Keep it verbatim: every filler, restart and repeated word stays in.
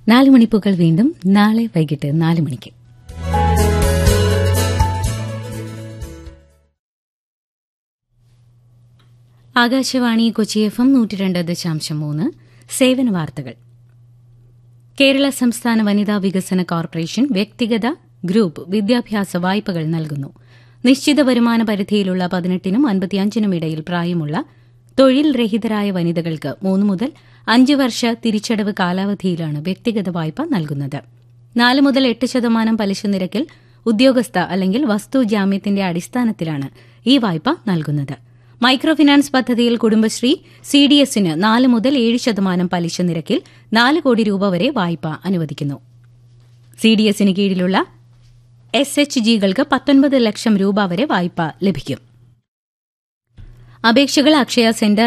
നാല് മണിപ്പൂക്കൾ വീണ്ടും നാളെ വൈകിട്ട് നാല് മണിക്ക്. ആകാശവാണി കൊച്ചി എഫ് എം നൂറ്റി രണ്ട് ദശാംശം മൂന്ന് സേവന വാർത്തകൾ. കേരള സംസ്ഥാന വനിതാ വികസന കോർപ്പറേഷൻ വ്യക്തിഗത, ഗ്രൂപ്പ് വിദ്യാഭ്യാസ വായ്പകൾ നൽകുന്നു. നിശ്ചിത വരുമാന പരിധിയിലുള്ള പതിനെട്ടിനും അൻപത്തിയഞ്ചിനും ഇടയിൽ പ്രായമുള്ള തൊഴിൽ രഹിതരായ വനിതകൾക്ക് മൂന്ന് മുതൽ അഞ്ച് വർഷ തിരിച്ചടവ് കാലാവധിയിലാണ് വ്യക്തിഗത വായ്പ നൽകുന്നത്. നാല് മുതൽ എട്ട് ശതമാനം പലിശ നിരക്കിൽ ഉദ്യോഗസ്ഥ അല്ലെങ്കിൽ വസ്തു ജാമ്യത്തിന്റെ അടിസ്ഥാനത്തിലാണ് ഈ വായ്പ നൽകുന്നത്. മൈക്രോ ഫിനാൻസ് പദ്ധതിയിൽ കുടുംബശ്രീ സി ഡി എസിന് നാല് മുതൽ ഏഴ് ശതമാനം പലിശ നിരക്കിൽ നാല് കോടി രൂപ വരെ വായ്പ അനുവദിക്കുന്നു. സി ഡി എസിന് കീഴിലുള്ള എസ് എച്ച് ജികൾക്ക് പത്തൊൻപത് ലക്ഷം രൂപ വരെ വായ്പ ലഭിക്കും. അപേക്ഷകൾ അക്ഷയ സെന്റർ